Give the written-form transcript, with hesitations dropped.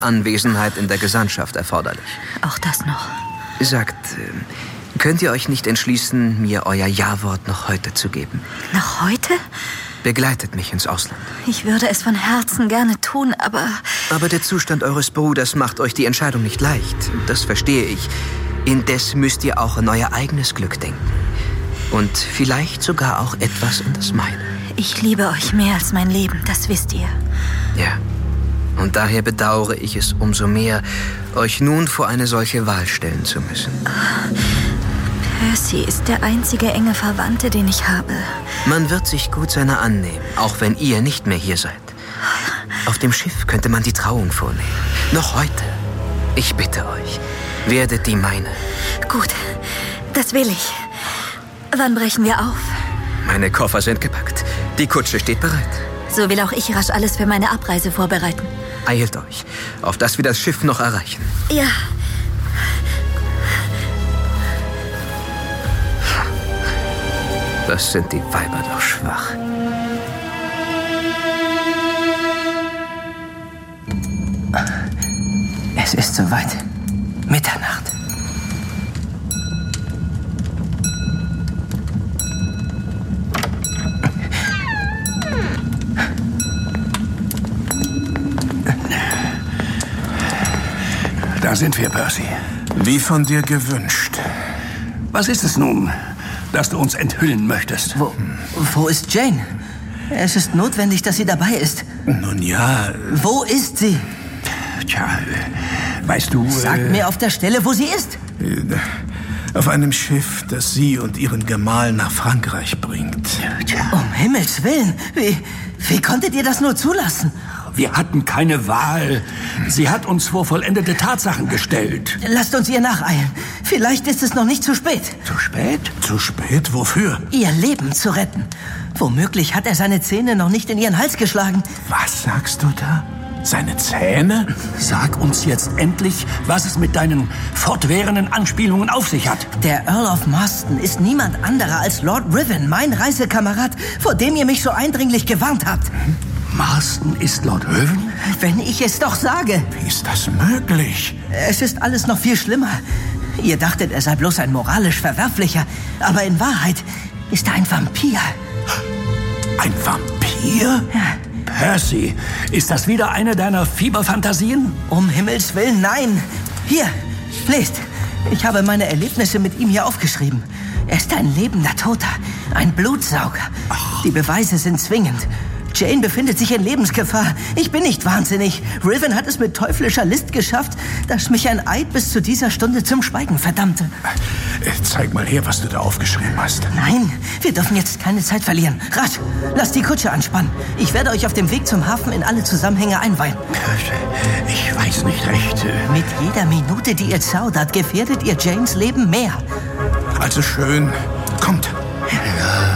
Anwesenheit in der Gesandtschaft erforderlich. Auch das noch. Sagt, könnt ihr euch nicht entschließen, mir euer Ja-Wort noch heute zu geben? Noch heute? Begleitet mich ins Ausland. Ich würde es von Herzen gerne tun, aber... Aber der Zustand eures Bruders macht euch die Entscheidung nicht leicht. Das verstehe ich. Indes müsst ihr auch an euer eigenes Glück denken. Und vielleicht sogar auch etwas an das meine. Ich liebe euch mehr als mein Leben, das wisst ihr. Ja. Und daher bedauere ich es umso mehr, euch nun vor eine solche Wahl stellen zu müssen. Percy ist der einzige enge Verwandte, den ich habe. Man wird sich gut seiner annehmen, auch wenn ihr nicht mehr hier seid. Auf dem Schiff könnte man die Trauung vornehmen. Noch heute. Ich bitte euch, werdet die meine. Gut, das will ich. Wann brechen wir auf? Meine Koffer sind gepackt. Die Kutsche steht bereit. So will auch ich rasch alles für meine Abreise vorbereiten. Eilt euch, auf dass wir das Schiff noch erreichen. Ja. Das sind die Weiber doch schwach. Es ist soweit. Mitternacht. Da sind wir, Percy. Wie von dir gewünscht. Was ist es nun, dass du uns enthüllen möchtest? Wo ist Jane? Es ist notwendig, dass sie dabei ist. Nun ja... Wo ist sie? Tja, weißt du... Sag mir auf der Stelle, wo sie ist. Auf einem Schiff, das sie und ihren Gemahl nach Frankreich bringt. Um Himmels Willen, wie konntet ihr das nur zulassen? Wir hatten keine Wahl. Sie hat uns vor vollendete Tatsachen gestellt. Lasst uns ihr nacheilen. Vielleicht ist es noch nicht zu spät. Zu spät? Zu spät? Wofür? Ihr Leben zu retten. Womöglich hat er seine Zähne noch nicht in ihren Hals geschlagen. Was sagst du da? Seine Zähne? Sag uns jetzt endlich, was es mit deinen fortwährenden Anspielungen auf sich hat. Der Earl of Marston ist niemand anderer als Lord Riven, mein Reisekamerad, vor dem ihr mich so eindringlich gewarnt habt. Marston ist Lord Riven? Wenn ich es doch sage. Wie ist das möglich? Es ist alles noch viel schlimmer. Ihr dachtet, er sei bloß ein moralisch Verwerflicher, aber in Wahrheit ist er ein Vampir. Ein Vampir? Ja. Percy, ist das wieder eine deiner Fieberfantasien? Um Himmels Willen, nein. Hier, lest. Ich habe meine Erlebnisse mit ihm hier aufgeschrieben. Er ist ein lebender Toter, ein Blutsauger. Ach. Die Beweise sind zwingend. Jane befindet sich in Lebensgefahr. Ich bin nicht wahnsinnig. Riven hat es mit teuflischer List geschafft, dass mich ein Eid bis zu dieser Stunde zum Schweigen verdammte. Zeig mal her, was du da aufgeschrieben hast. Nein, wir dürfen jetzt keine Zeit verlieren. Rasch, lasst die Kutsche anspannen. Ich werde euch auf dem Weg zum Hafen in alle Zusammenhänge einweihen. Ich weiß nicht recht. Mit jeder Minute, die ihr zaudert, gefährdet ihr Janes Leben mehr. Also schön. Kommt.